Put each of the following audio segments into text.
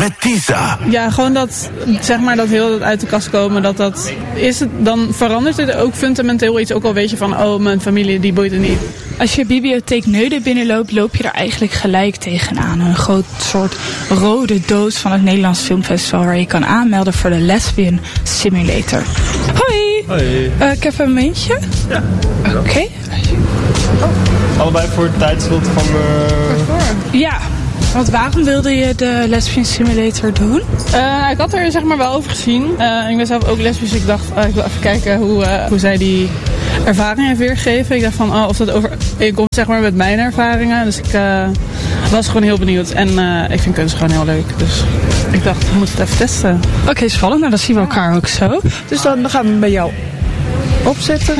met Tisa. Ja, gewoon dat, zeg maar, dat heel dat uit de kast komen, dat is het, dan verandert het ook fundamenteel iets. Ook al weet je van, oh, mijn familie, die boeit het niet. Als je bibliotheek Neuden binnenloopt, loop je er eigenlijk gelijk tegenaan. Een groot soort rode doos van het Nederlands Filmfestival waar je kan aanmelden voor de Lesbian Simulator. Hoi! Hoi. Ik heb een muntje. Ja. Oké. Allebei voor het tijdslot van de... Ja. Want waarom wilde je de Lesbian Simulator doen? Ik had er zeg maar wel over gezien. Ik ben zelf ook lesbisch, dus ik dacht, ik wil even kijken hoe zij die ervaring heeft weergegeven. Ik dacht van, of dat overeenkomt zeg maar met mijn ervaringen. Dus ik was gewoon heel benieuwd. En ik vind kunst gewoon heel leuk. Dus ik dacht, we moeten het even testen. Oké, spannend. Nou, dan zien we elkaar ook zo. Dus dan gaan we bij jou opzetten.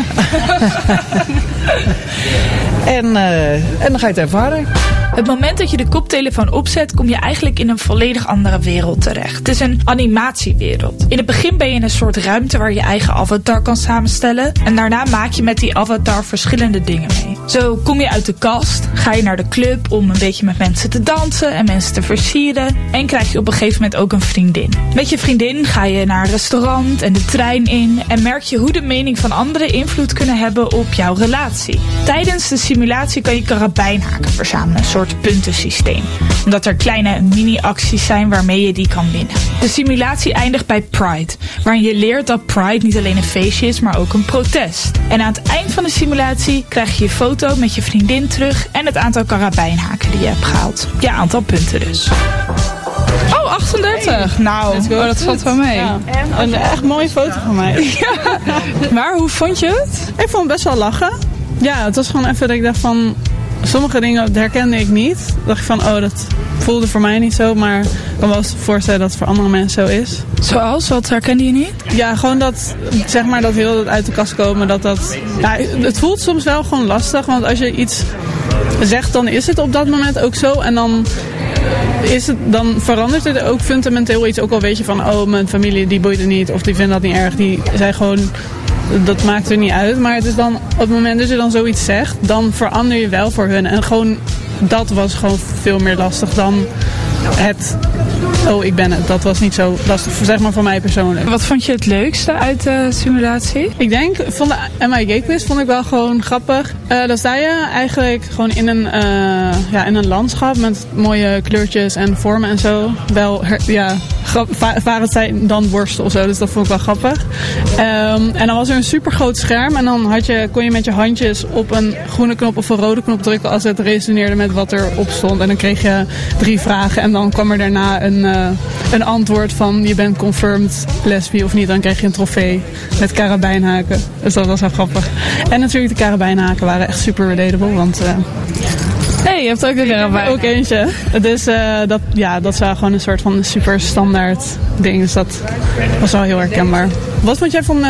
en dan ga je het ervaren. Het moment dat je de koptelefoon opzet, kom je eigenlijk in een volledig andere wereld terecht. Het is een animatiewereld. In het begin ben je in een soort ruimte waar je eigen avatar kan samenstellen. En daarna maak je met die avatar verschillende dingen mee. Zo kom je uit de kast, ga je naar de club om een beetje met mensen te dansen en mensen te versieren. En krijg je op een gegeven moment ook een vriendin. Met je vriendin ga je naar een restaurant en de trein in. En merk je hoe de mening van anderen invloed kunnen hebben op jouw relatie. Tijdens de simulatie kan je karabijnhaken verzamelen. Een soort puntensysteem. Omdat er kleine mini-acties zijn waarmee je die kan winnen. De simulatie eindigt bij Pride. Waarin je leert dat Pride niet alleen een feestje is, maar ook een protest. En aan het eind van de simulatie krijg je je foto met je vriendin terug en het aantal karabijnhaken die je hebt gehaald. Ja, aantal punten dus. Oh, 38. Hey. Nou, dat valt wel mee. Ja. Een echt mooie foto van mij. Ja. Maar hoe vond je het? Ik vond het best wel lachen. Ja, het was gewoon even dat ik dacht van... Sommige dingen herkende ik niet. Dacht ik van, dat voelde voor mij niet zo. Maar ik kan wel eens voorstellen dat het voor andere mensen zo is. Zoals? Wat herkende je niet? Ja, gewoon dat, zeg maar, dat heel dat uit de kast komen. Ja, het voelt soms wel gewoon lastig. Want als je iets zegt, dan is het op dat moment ook zo. En dan verandert het ook fundamenteel iets. Ook al weet je van, oh, mijn familie, die boeit het niet. Of die vinden dat niet erg. Die zijn gewoon... Dat maakt er niet uit, maar het is dan op het moment dat je dan zoiets zegt, dan verander je wel voor hun. En gewoon, dat was gewoon veel meer lastig dan het, ik ben het. Dat was niet zo lastig, zeg maar voor mij persoonlijk. Wat vond je het leukste uit de simulatie? Ik denk, van de MIG quiz vond ik wel gewoon grappig. Dan sta je eigenlijk gewoon in een landschap met mooie kleurtjes en vormen en zo. Wel, vaak het zijn dan worsten of zo, dus dat vond ik wel grappig. En dan was er een super groot scherm en dan kon je met je handjes op een groene knop of een rode knop drukken als het resoneerde met wat erop stond. En dan kreeg je 3 vragen en dan kwam er daarna een antwoord van je bent confirmed lesbi of niet. Dan kreeg je een trofee met karabijnhaken. Dus dat was wel grappig. En natuurlijk de karabijnhaken waren echt super relatable, want... Hey, je hebt ook een karabijn. Ook eentje. Dus dat is wel gewoon een soort van super standaard ding. Dus dat was wel heel herkenbaar. Wat vond jij van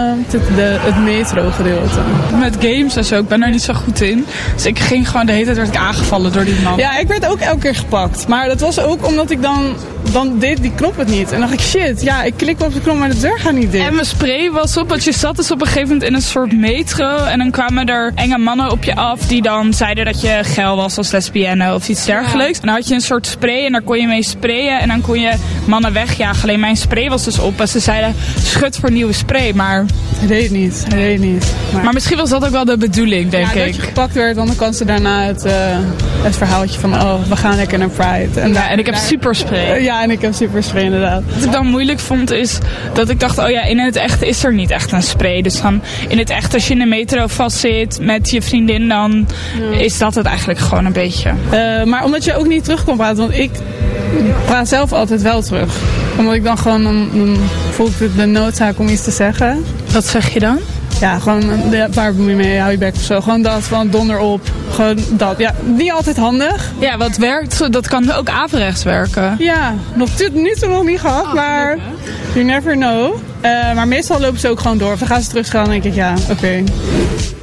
het metro gedeelte? Met games en zo, ik ben er niet zo goed in. Dus ik ging gewoon de hele tijd werd ik aangevallen door die man. Ja, ik werd ook elke keer gepakt. Maar dat was ook omdat ik dan deed die knop het niet. En dacht ik, shit, ja, ik klik op de knop, maar de deur gaat niet dicht. En mijn spray was op, want je zat dus op een gegeven moment in een soort metro. En dan kwamen er enge mannen op je af die dan zeiden dat je geil was als lesbienne of iets dergelijks. Ja. En dan had je een soort spray en daar kon je mee sprayen. En dan kon je mannen wegjagen. Alleen mijn spray was dus op. En ze zeiden, schud voor nieuwe spray, maar... Hij deed het niet. Maar misschien was dat ook wel de bedoeling, denk ik. Ja, dat je gepakt werd, want dan kan ze daarna het verhaaltje van, we gaan lekker naar Pride. En ik heb super spray. Ja, en ik heb super spray, inderdaad. Wat ik dan moeilijk vond is dat ik dacht, in het echt is er niet echt een spray. Dus dan in het echt, als je in de metro vastzit met je vriendin, dan is dat het eigenlijk gewoon een beetje. Maar omdat je ook niet terug kon praten, want ik praat zelf altijd wel terug. Omdat ik dan gewoon, dan voel ik de noodzaak om iets te zeggen. Wat zeg je dan? Ja, gewoon, waar bemoei je mee, hou je bek of zo. Gewoon dat, van donder op. Gewoon dat. Ja, niet altijd handig. Ja, wat werkt, dat kan ook averechts werken. Ja, nu toe nog niet gehad, maar you never know. Maar meestal lopen ze ook gewoon door. Of dan gaan ze terug gaan en denk ik, oké.